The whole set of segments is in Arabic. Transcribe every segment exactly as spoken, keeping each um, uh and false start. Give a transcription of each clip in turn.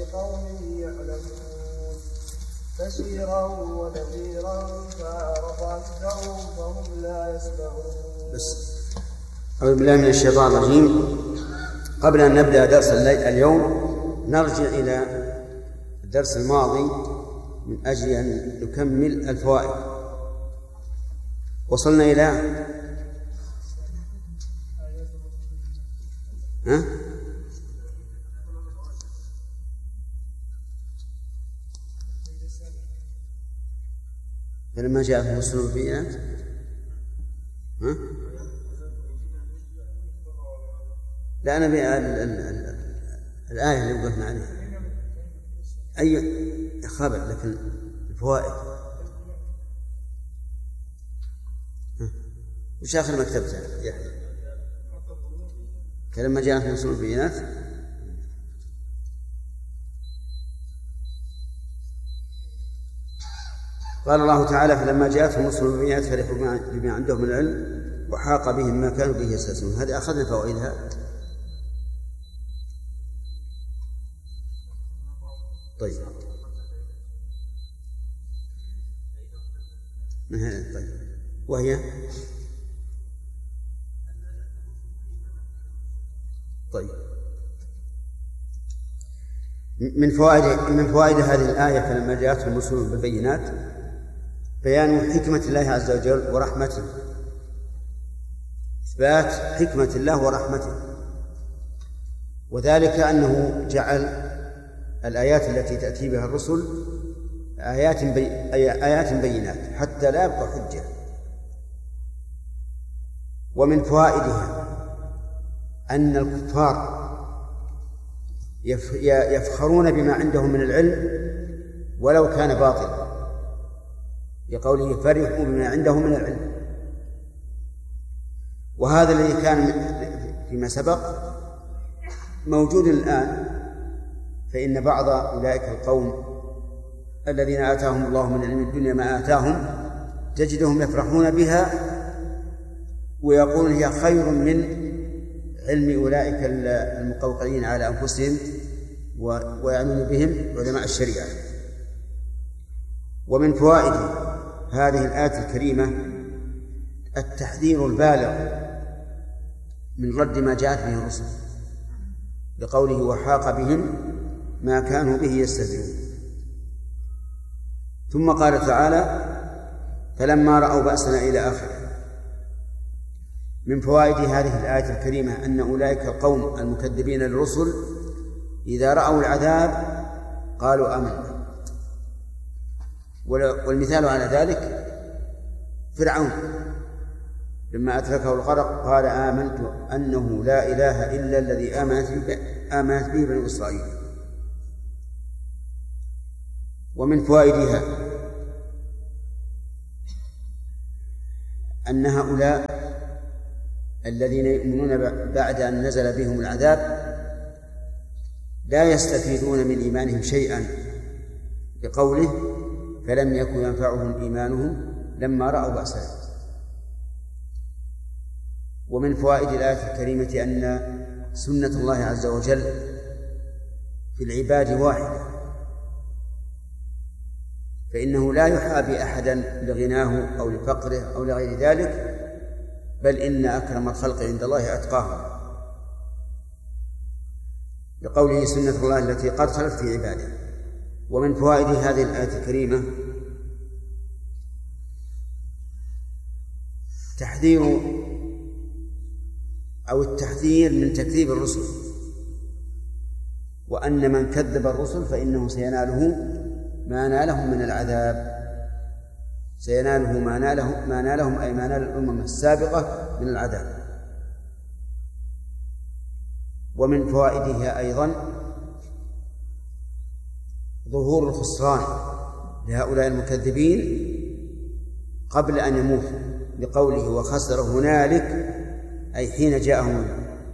لقوم يعلمون بشيرا ونذيرا فأعرض أكثرهم فهم لا يسمعون. بس أعوذ بالله من الشيطان الرجيم. قبل أن نبدأ درس اليوم نرجع إلى الدرس الماضي من أجل أن نكمل الفوائد. وصلنا إلى ها؟ فلما جاء في مسلم البينات ها؟ لا أنا الآية اللي وقفنا عليها أي خبر، لكن الفوائد وش آخر ما كتبتها يعني فلما جاء في مسلم البينات قال الله تعالى فلما جاءتهم رسل بالبينات فرحوا بما عندهم من العلم وحاق بهم ما كانوا به يستهزئون. هذه أخذنا فوائدها. طيب طيب وهي طيب من فوائد من فوائد هذه الآية فلما جاءتهم الرسل بالبينات بيان حكمة الله عز وجل ورحمته، إثبات حكمة الله ورحمته، وذلك أنه جعل الآيات التي تأتي بها الرسل آيات بي... آيات بينات حتى لا يبقى حجة. ومن فوائدها أن الكفار يف... يفخرون بما عندهم من العلم ولو كان باطلا، لقوله فرحوا بما عندهم من العلم. وهذا الذي كان فيما سبق موجود الآن، فإن بعض أولئك القوم الذين آتاهم الله من علم الدنيا ما آتاهم تجدهم يفرحون بها ويقولون هي خير من علم أولئك المقوقعين على أنفسهم ويعنون بهم علماء الشريعة. ومن فوائد هذه الآية الكريمة التحذير البالغ من رد ما جاءت به الرسل، بقوله وحاق بهم ما كانوا به يستهزئون. ثم قال تعالى فلما رأوا بأسنا إلى آخره. من فوائد هذه الآية الكريمة أن أولئك القوم المكذبين للرسل إذا رأوا العذاب قالوا آمنا. والمثال على ذلك فرعون لما أدركه الغرق قال آمنت أنه لا إله إلا الذي آمنت به بنو إسرائيل. ومن فوائدها أن هؤلاء الذين يؤمنون بعد أن نزل بهم العذاب لا يستفيدون من إيمانهم شيئا، بقوله فلم يكن ينفعهم إيمانهم لما رأوا بأسنا. ومن فوائد الآية الكريمة أن سنة الله عز وجل في العباد واحدة، فإنه لا يحابي أحدا لغناه أو لفقره أو لغير ذلك، بل إن أكرم الخلق عند الله أتقاهم، لقوله سنة الله التي قد خلت في عباده. ومن فوائد هذه الآية الكريمة تحذير أو التحذير من تكذيب الرسل، وأن من كذب الرسل فإنه سيناله ما نالهم من العذاب، سيناله ما نالهم ما نالهم أي ما نال الأمم السابقة من العذاب. ومن فوائدها أيضا ظهور الخسران لهؤلاء المكذبين قبل أن يموتوا، لقوله وخسر هنالك أي حين جاءهم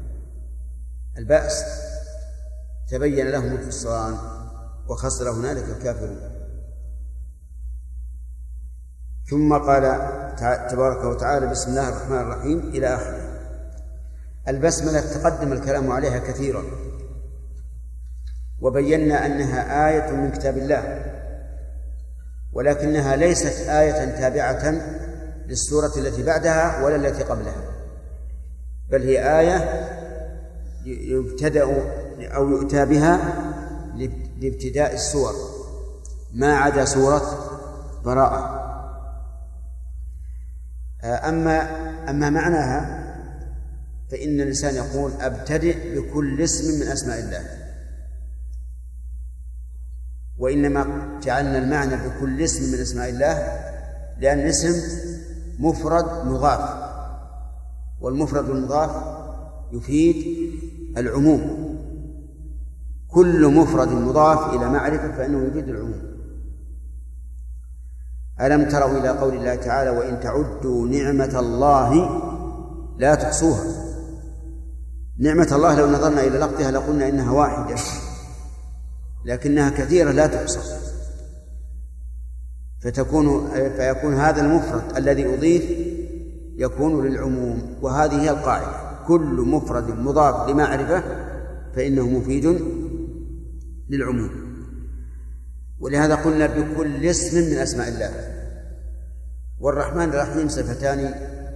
البأس تبين لهم الخسران وخسر هنالك الكافرون. ثم قال تبارك وتعالى بسم الله الرحمن الرحيم إلى آخره. البسملة تقدم الكلام عليها كثيرا، وبينا أنها آية من كتاب الله، ولكنها ليست آية تابعة للسورة التي بعدها ولا التي قبلها، بل هي آية يبتدأ أو يؤتى بها لابتداء السور ما عدا سورة براءة. أما أما معناها فإن الإنسان يقول أبتدئ بكل اسم من أسماء الله، وإنما جعلنا المعنى بكل اسم من أسماء الله لأن الاسم مفرد مضاف، والمفرد المضاف يفيد العموم، كل مفرد مضاف إلى معرفة فإنه يفيد العموم. ألم تروا إلى قول الله تعالى وإن تعدوا نعمة الله لا تحصوها. نعمة الله لو نظرنا إلى لقطها لقلنا إنها واحدة، لكنها كثيرة لا تحصى، فتكون فيكون هذا المفرد الذي أضيف يكون للعموم، وهذه هي القاعدة، كل مفرد مضاف لمعرفة فإنه مفيد للعموم. ولهذا قلنا بكل اسم من أسماء الله. والرحمن الرحيم صفتان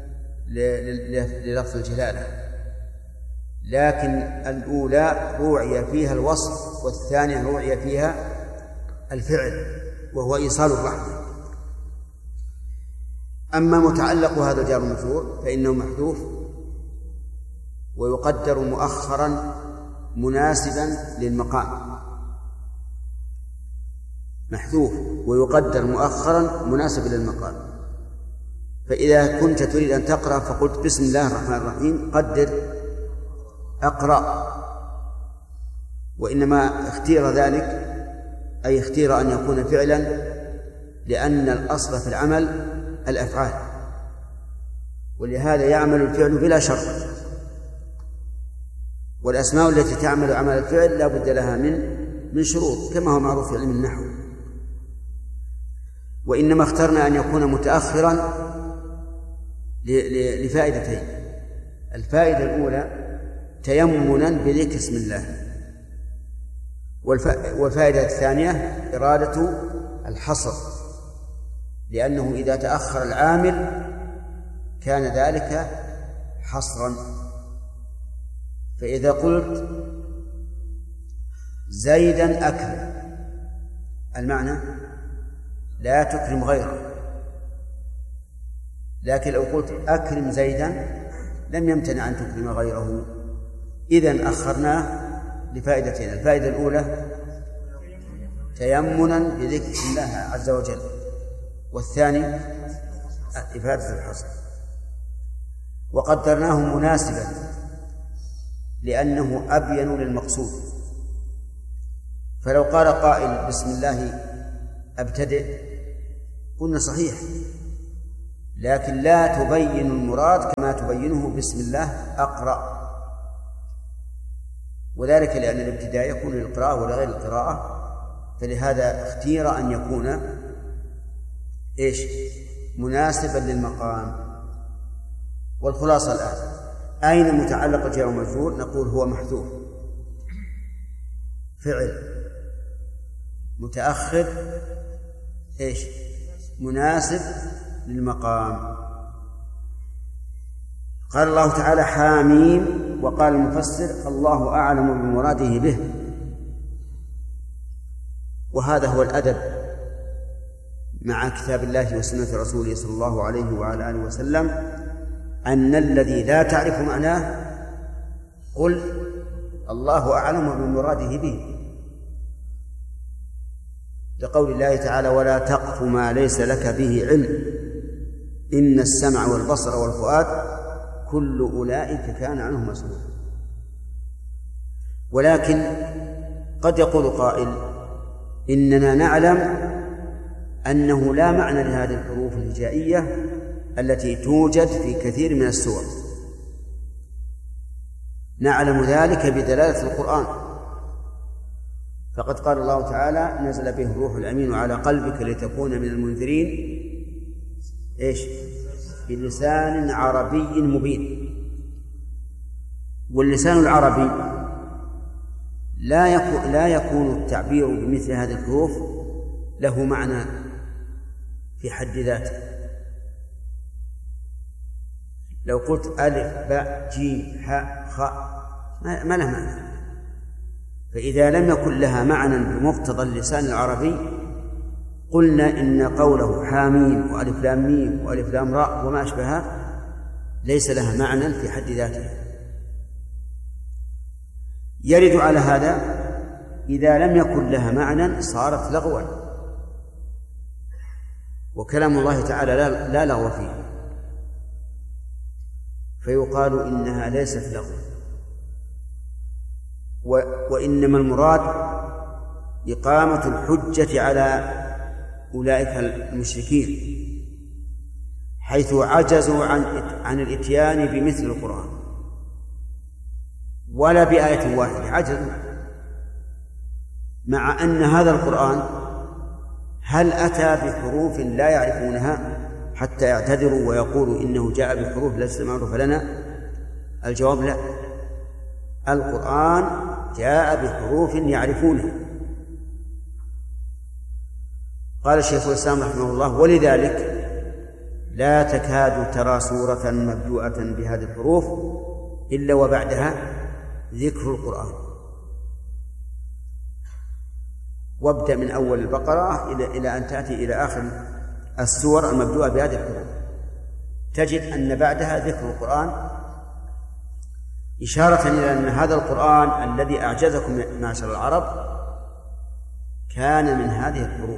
للفظ الجلالة، لكن الأولى روعي فيها الوصف والثانية روعي فيها الفعل وهو إيصال الرحمة. أما متعلق هذا الجار والمجرور فإنه محذوف ويقدر مؤخرا مناسبا للمقام، محذوف ويقدر مؤخرا مناسبا للمقام. فإذا كنت تريد أن تقرأ فقلت بسم الله الرحمن الرحيم قدر أقرأ، وإنما اختير ذلك أي اختير أن يكون فعلا لأن الأصل في العمل الأفعال، ولهذا يعمل الفعل بلا شرط، والأسماء التي تعمل عمل الفعل لا بد لها من من شروط كما هو معروف في علم النحو. وإنما اخترنا أن يكون متأخرا لفائدتين. الفائدة الأولى تيمنا بذكر اسم الله، والفائدة الثانية إرادة الحصر، لأنه إذا تأخر العامل كان ذلك حصرا. فإذا قلت زيدا أكرم، المعنى لا تكرم غيره، لكن لو قلت أكرم زيدا لم يمتنع أن تكرم غيره. إذن أخرناه لفائدتين، الفائدة الأولى تيمنا بذكر الله عز وجل، والثاني إفادة الحصر. وقدرناه مناسبا لأنه أبين للمقصود. فلو قال قائل بسم الله أبتدئ قلنا صحيح، لكن لا تبين المراد كما تبينه بسم الله أقرأ، وذلك لأن الابتداء يكون للقراءة ولغير القراءة، فلهذا اختير أن يكون إيش مناسبا للمقام. والخلاصة الآن أين متعلق الجار والمجرور؟ نقول هو محذوف، فعل متأخر إيش مناسب للمقام. قال الله تعالى حاميم، وقال المفسر الله أعلم بمراده به. وهذا هو الأدب مع كتاب الله وسنة رسوله صلى الله عليه وعلى آله وسلم، أن الذي لا تعرف معناه قل الله أعلم بمراده به، لقول الله تعالى ولا تقف ما ليس لك به علم إن السمع والبصر والفؤاد كل أولئك كان عنه مسؤولا. ولكن قد يقول قائل إننا نعلم أنه لا معنى لهذه الحروف الهجائية التي توجد في كثير من السور، نعلم ذلك بدلالة القرآن، فقد قال الله تعالى نزل به الروح الأمين على قلبك لتكون من المنذرين إيش بلسان عربي مبين. واللسان العربي لا يكون لا يكون التعبير بمثل هذه الحروف له معنى في حد ذاته. لو قلت ألف باء جيم حاء خاء ما لها معنى. فإذا لم يكن لها معنى بمقتضى اللسان العربي قلنا إن قوله حاميم وألف لام ميم وألف لام راء وما أشبهها ليس لها معنى في حد ذاته. يرد على هذا إذا لم يكن لها معنى صارت لغوا، وكلام الله تعالى لا, لا لغو فيه، فيقال إنها ليست لغوا. وإنما المراد إقامة الحجة على أولئك المشركين حيث عجزوا عن عن الإتيان بمثل القرآن ولا بآية واحدة، عجزوا، مع أن هذا القرآن هل أتى بحروف لا يعرفونها حتى يعتذروا ويقولوا إنه جاء بحروف ليست معروفة لنا؟ الجواب لا، القرآن جاء بحروف يعرفونها. قال الشيخ الإسلام رحمه الله: ولذلك لا تكاد ترى سورة مبدوءة بهذه الحروف إلا وبعدها ذكر القرآن. وابدأ من أول البقرة إلى إلى أن تأتي إلى آخر السور المبدوءة بهذه الحروف تجد أن بعدها ذكر القرآن، إشارة إلى أن هذا القرآن الذي أعجزكم معشر العرب كان من هذه الحروف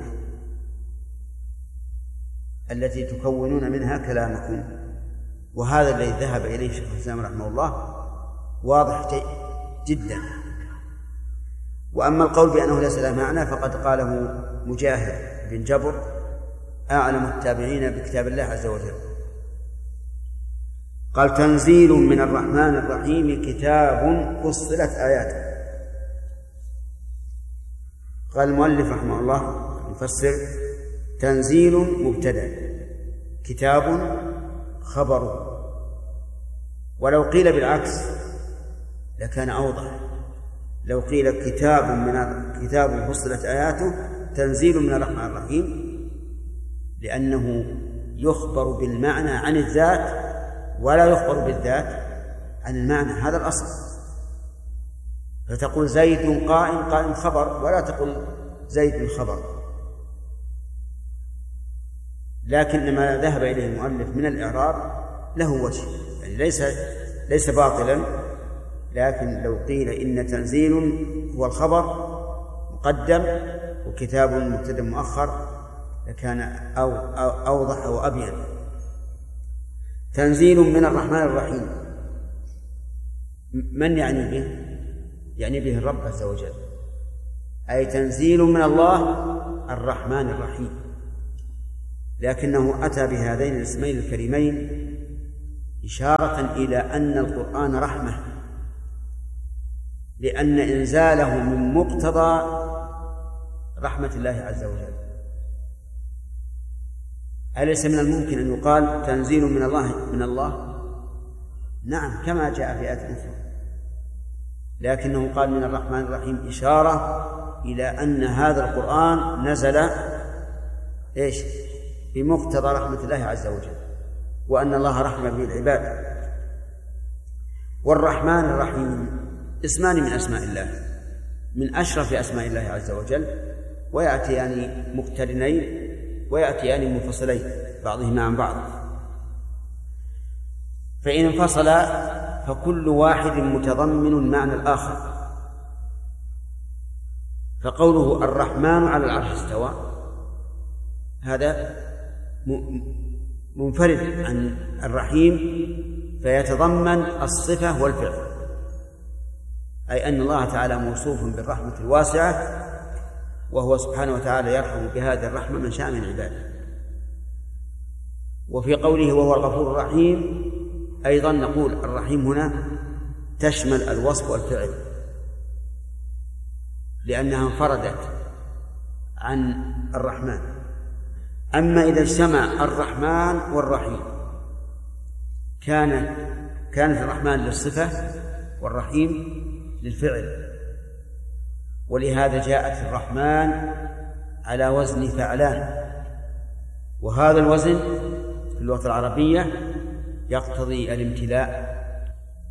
التي تكونون منها كلامكم. وهذا الذي ذهب إليه شيخ الإسلام رحمه الله واضح جدا. وأما القول بأنه ليس له معنى فقد قاله مجاهد بن جبر أعلم التابعين بكتاب الله عز وجل، قال: تنزيل من الرحمن الرحيم كتاب فصلت آياته. قال المؤلف رحمه الله يفسر: تنزيل مبتدأ، كتاب خبر. ولو قيل بالعكس لكان أوضح، لو قيل كتاب من كتاب فصلت آياته تنزيل من الرحمن الرحيم، لأنه يخبر بالمعنى عن الذات ولا يخبر بالذات عن المعنى، هذا الأصل. فتقول زيد قائم، قائم خبر، ولا تقول زيد خبر. لكن ما ذهب إليه المؤلف من الإعراب له وجه، يعني ليس ليس باطلا، لكن لو قيل إن تنزيل هو الخبر مقدم وكتاب مبتدأ مؤخر لكان أو أو أوضح وأبين. تنزيل من الرحمن الرحيم، من يعني به؟ يعني به الرب عز وجل، أي تنزيل من الله الرحمن الرحيم، لكنه أتى بهذين الاسمين الكريمين إشارة إلى أن القرآن رحمة، لأن إنزاله من مقتضى رحمة الله عز وجل. أليس من الممكن أن يقال تنزيل من الله من الله؟ نعم، كما جاء في آية أخرى، لكنه قال من الرحمن الرحيم إشارة إلى أن هذا القرآن نزل إيش؟ بمقتضى رحمة الله عز وجل، وأن الله رحم به العباد. والرحمن الرحيم اسمان من أسماء الله، من أشرف أسماء الله عز وجل، ويأتيان مقترنين ويأتيان منفصلين بعضهما عن بعض، فإن انفصل فكل واحد متضمن معنى الآخر. فقوله الرحمن على العرش استوى هذا منفرد عن الرحيم، فيتضمن الصفة والفعل، أي أن الله تعالى موصوف بالرحمة الواسعة، وهو سبحانه وتعالى يرحم بهذه الرحمة من شاء من عباده. وفي قوله وهو الغفور الرحيم أيضا نقول الرحيم هنا تشمل الوصف والفعل، لأنها انفردت عن الرحمن. أما إذا اجتمع الرحمن والرحيم كان كانت الرحمن للصفة والرحيم للفعل، ولهذا جاءت الرحمن على وزن فعلان، وهذا الوزن في اللغة العربية يقتضي الامتلاء